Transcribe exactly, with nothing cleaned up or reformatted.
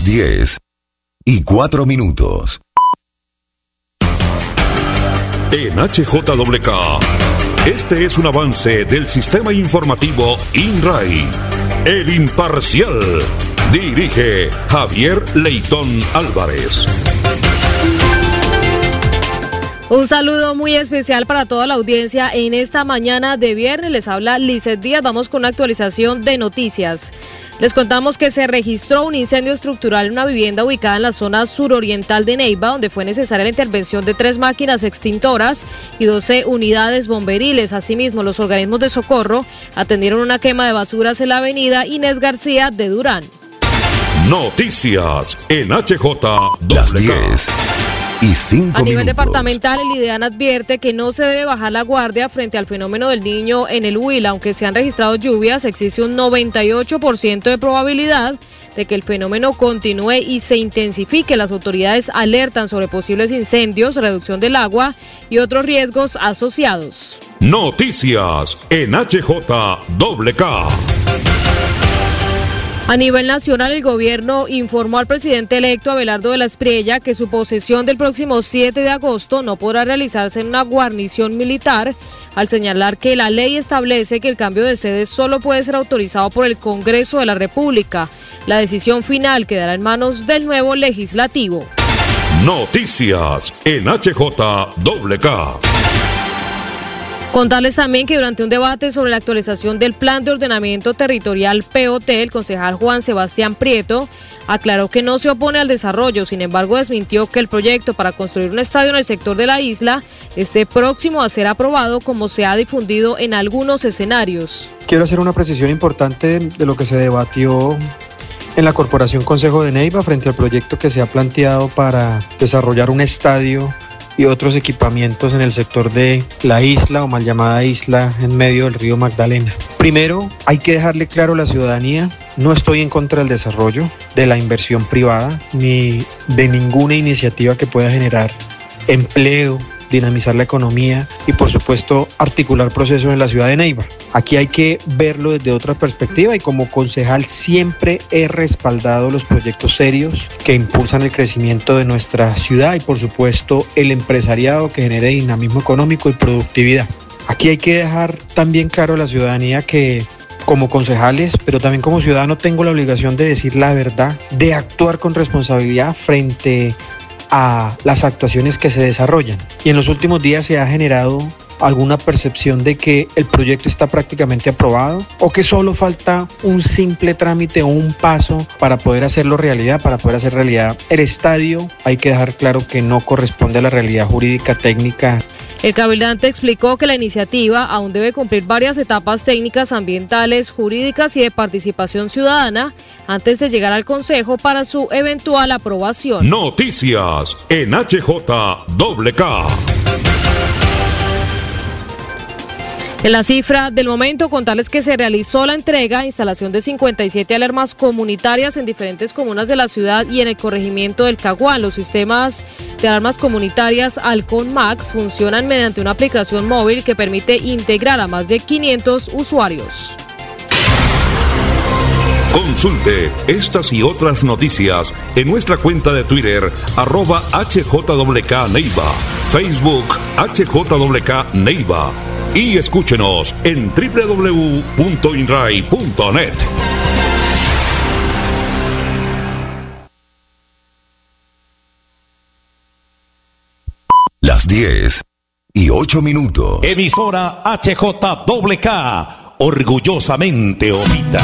Las diez y cuatro minutos. En H J W K, este es un avance del sistema informativo INRAI. El Imparcial. Dirige Javier Leitón Álvarez. Un saludo muy especial para toda la audiencia en esta mañana de viernes. Les habla Lizeth Díaz. Vamos con una actualización de noticias. Les contamos que se registró un incendio estructural en una vivienda ubicada en la zona suroriental de Neiva, donde fue necesaria la intervención de tres máquinas extintoras y doce unidades bomberiles. Asimismo, los organismos de socorro atendieron una quema de basuras en la avenida Inés García de Durán. Noticias en H J W K. Las diez y cinco A nivel minutos. departamental, el IDEAN advierte que no se debe bajar la guardia frente al fenómeno del Niño en el Huila. Aunque se han registrado lluvias, existe un noventa y ocho por ciento de probabilidad de que el fenómeno continúe y se intensifique. Las autoridades alertan sobre posibles incendios, reducción del agua y otros riesgos asociados. Noticias en H J W K. A nivel nacional, el gobierno informó al presidente electo Abelardo de la Espriella que su posesión del próximo siete de agosto no podrá realizarse en una guarnición militar, al señalar que la ley establece que el cambio de sede solo puede ser autorizado por el Congreso de la República. La decisión final quedará en manos del nuevo legislativo. Noticias en H J W K. Contarles también que durante un debate sobre la actualización del Plan de Ordenamiento Territorial P O T, el concejal Juan Sebastián Prieto aclaró que no se opone al desarrollo. Sin embargo, desmintió que el proyecto para construir un estadio en el sector de la isla esté próximo a ser aprobado, como se ha difundido en algunos escenarios. Quiero hacer una precisión importante de lo que se debatió en la Corporación Consejo de Neiva frente al proyecto que se ha planteado para desarrollar un estadio y otros equipamientos en el sector de la isla o mal llamada isla en medio del río Magdalena. Primero, hay que dejarle claro a la ciudadanía, no estoy en contra del desarrollo, de la inversión privada, ni de ninguna iniciativa que pueda generar empleo, dinamizar la economía y por supuesto articular procesos en la ciudad de Neiva. Aquí hay que verlo desde otra perspectiva y como concejal siempre he respaldado los proyectos serios que impulsan el crecimiento de nuestra ciudad y por supuesto el empresariado que genere dinamismo económico y productividad. Aquí hay que dejar también claro a la ciudadanía que como concejales, pero también como ciudadano tengo la obligación de decir la verdad, de actuar con responsabilidad frente a las actuaciones que se desarrollan. Y en los últimos días se ha generado alguna percepción de que el proyecto está prácticamente aprobado o que solo falta un simple trámite o un paso para poder hacerlo realidad, para poder hacer realidad el estadio. Hay que dejar claro que no corresponde a la realidad jurídica técnica. El cabildante explicó que la iniciativa aún debe cumplir varias etapas técnicas, ambientales, jurídicas y de participación ciudadana antes de llegar al Consejo para su eventual aprobación. Noticias en H J W K. En la cifra del momento, contarles que se realizó la entrega, instalación de cincuenta y siete alarmas comunitarias en diferentes comunas de la ciudad y en el corregimiento del Caguán. Los sistemas de alarmas comunitarias Alcon Max funcionan mediante una aplicación móvil que permite integrar a más de quinientos usuarios. Consulte estas y otras noticias en nuestra cuenta de Twitter, arroba H J W K Neiva, Facebook H J W K Neiva y escúchenos en doble u doble u doble u punto inrai punto net. Las diez y ocho minutos. Emisora H J W K, orgullosamente Ovita.